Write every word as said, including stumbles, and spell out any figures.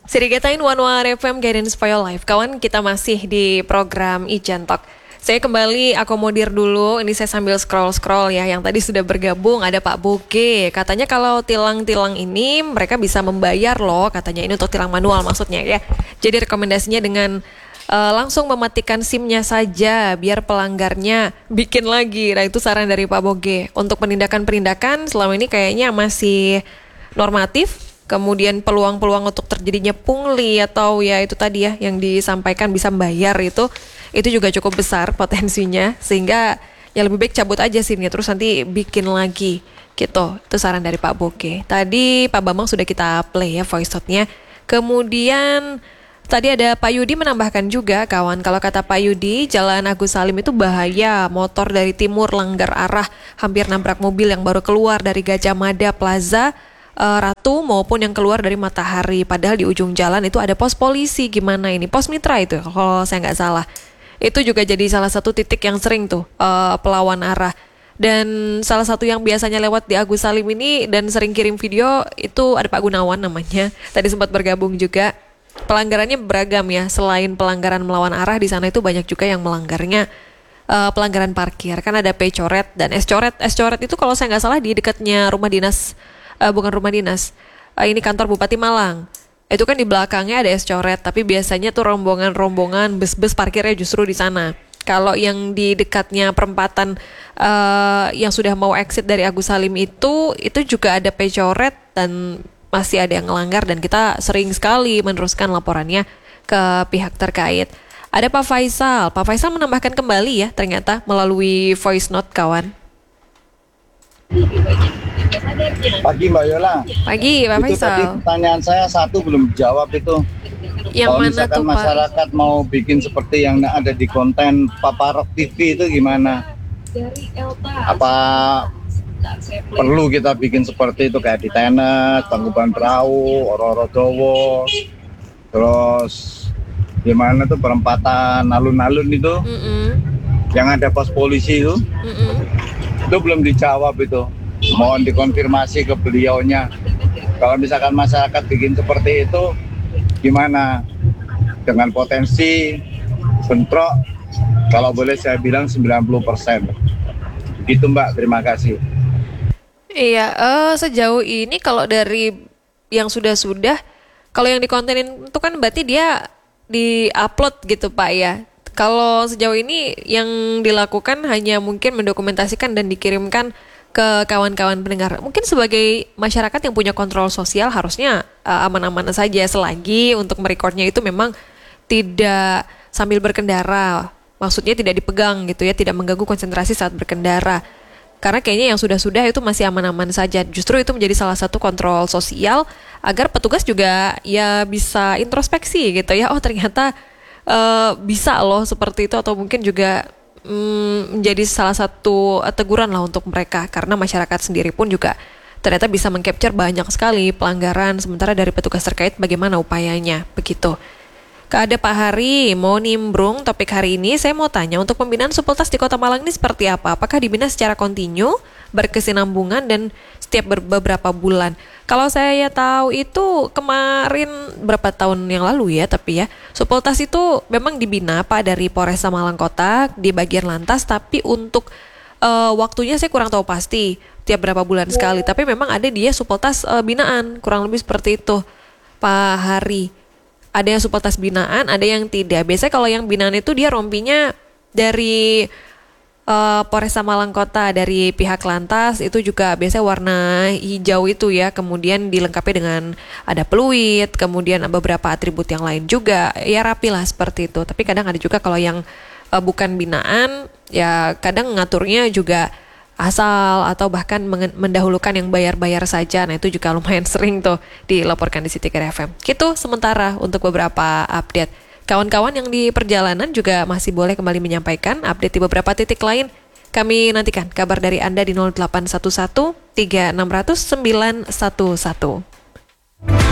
Sirigatain One One F M Guidance for Your Life. Kawan, kita masih di program Ijan Talk. Saya kembali akomodir dulu. Ini saya sambil scroll-scroll ya. Yang tadi sudah bergabung ada Pak Boge. Katanya kalau tilang-tilang ini mereka bisa membayar loh. Katanya ini untuk tilang manual maksudnya ya. Jadi rekomendasinya dengan uh, langsung mematikan SIM-nya saja biar pelanggarnya bikin lagi. Nah itu saran dari Pak Boge. Untuk penindakan-penindakan selama ini kayaknya masih normatif. Kemudian peluang-peluang untuk terjadinya pungli atau ya itu tadi ya yang disampaikan bisa membayar itu itu juga cukup besar potensinya, sehingga ya lebih baik cabut aja SIM-nya terus nanti bikin lagi gitu. Itu saran dari Pak Boge. Tadi Pak Bambang sudah kita play ya voice note-nya. Kemudian tadi ada Pak Yudi menambahkan juga, kawan, kalau kata Pak Yudi, Jalan Agus Salim itu bahaya, motor dari timur langgar arah hampir nabrak mobil yang baru keluar dari Gajah Mada Plaza Ratu maupun yang keluar dari Matahari. Padahal di ujung jalan itu ada pos polisi. Gimana ini? Pos Mitra itu kalau saya nggak salah. Itu juga jadi salah satu titik yang sering tuh uh, pelawan arah. Dan salah satu yang biasanya lewat di Agus Salim ini dan sering kirim video itu ada Pak Gunawan namanya. Tadi sempat bergabung juga. Pelanggarannya beragam ya. Selain pelanggaran melawan arah, di sana itu banyak juga yang melanggarnya uh, pelanggaran parkir. Kan ada P coret dan S coret. S coret itu kalau saya nggak salah di dekatnya rumah dinas. Uh, bukan rumah dinas, uh, ini kantor Bupati Malang. Itu kan di belakangnya ada es coret, tapi biasanya tuh rombongan-rombongan bus-bus parkirnya justru di sana. Kalau yang di dekatnya perempatan uh, yang sudah mau exit dari Agus Salim itu, itu juga ada P coret dan masih ada yang ngelanggar dan kita sering sekali meneruskan laporannya ke pihak terkait. Ada Pak Faisal, Pak Faisal menambahkan kembali ya ternyata melalui voice note, kawan. Pagi Mbak Yola. Pagi Pak itu Faisal. Tadi pertanyaan saya satu belum dijawab itu. Yang Kalau mana misalkan tuh, Pak? Masyarakat mau bikin seperti yang ada di konten Paparok T V itu gimana? Apa perlu kita bikin seperti itu kayak di Tenet, Tangkuban Perahu, Oro-Oro Dowo, terus gimana tuh perempatan alun-alun itu, Mm-mm. yang ada pos polisi itu? Mm-mm. Itu belum dijawab itu. Mohon dikonfirmasi ke beliaunya. Kalau misalkan masyarakat bikin seperti itu, gimana? Dengan potensi bentrok, kalau boleh saya bilang sembilan puluh persen. Gitu Mbak, terima kasih. Iya, uh, sejauh ini kalau dari yang sudah-sudah, kalau yang dikontenin itu kan berarti dia di-upload gitu Pak ya. Kalau sejauh ini yang dilakukan hanya mungkin mendokumentasikan dan dikirimkan ke kawan-kawan pendengar. Mungkin sebagai masyarakat yang punya kontrol sosial harusnya uh, aman-aman saja selagi untuk merekodnya itu memang tidak sambil berkendara. Maksudnya tidak dipegang gitu ya, tidak mengganggu konsentrasi saat berkendara. Karena kayaknya yang sudah-sudah itu masih aman-aman saja. Justru itu menjadi salah satu kontrol sosial agar petugas juga ya bisa introspeksi gitu ya. Oh ternyata uh, bisa loh seperti itu, atau mungkin juga menjadi salah satu teguran lah untuk mereka, karena masyarakat sendiri pun juga ternyata bisa mengcapture banyak sekali pelanggaran, sementara dari petugas terkait bagaimana upayanya, begitu. Ada Pak Hari mau nimbrung topik hari ini. Saya mau tanya, untuk pembinaan supeltas di Kota Malang ini seperti apa? Apakah dibina secara kontinu, berkesinambungan dan setiap beberapa bulan? Kalau saya tahu itu kemarin berapa tahun yang lalu ya, tapi ya supeltas itu memang dibina Pak dari Polresta Malang Kota di bagian lantas, tapi untuk uh, waktunya saya kurang tahu pasti tiap berapa bulan sekali. Tapi memang ada dia supeltas uh, binaan, kurang lebih seperti itu Pak Hari. Ada yang supeltas binaan, ada yang tidak. Biasanya kalau yang binaan itu dia rompinya dari uh, Polresta Malang Kota, dari pihak lantas, itu juga biasanya warna hijau itu ya. Kemudian dilengkapi dengan ada peluit, kemudian beberapa atribut yang lain juga. Ya rapi lah seperti itu. Tapi kadang ada juga kalau yang uh, bukan binaan, ya kadang ngaturnya juga asal atau bahkan mendahulukan yang bayar-bayar saja. Nah itu juga lumayan sering tuh dilaporkan di City Care F M. Gitu sementara untuk beberapa update. Kawan-kawan yang di perjalanan juga masih boleh kembali menyampaikan update di beberapa titik lain. Kami nantikan kabar dari Anda di nol delapan satu satu tiga enam nol nol sembilan satu satu.